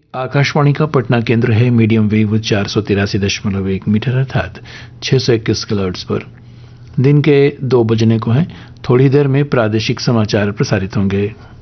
आकाशवाणी का पटना केंद्र है। मीडियम वेव 483.1 मीटर अर्थात 621 किलोहर्ट्ज पर। दिन के 2 बजने को हैं। थोड़ी देर में प्रादेशिक समाचार प्रसारित होंगे।